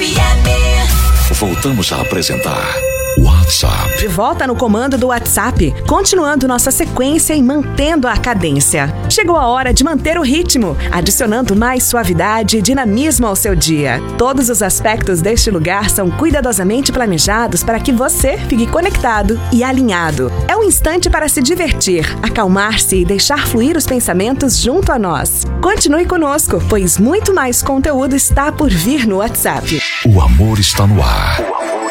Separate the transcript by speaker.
Speaker 1: Voltamos a apresentar WhatsApp.
Speaker 2: De volta no comando do WhatsApp, continuando nossa sequência e mantendo a cadência. Chegou a hora de manter o ritmo, adicionando mais suavidade e dinamismo ao seu dia. Todos os aspectos deste lugar são cuidadosamente planejados para que você fique conectado e alinhado. É um instante para se divertir, acalmar-se e deixar fluir os pensamentos junto a nós. Continue conosco, pois muito mais conteúdo está por vir no WhatsApp.
Speaker 1: O amor está no ar.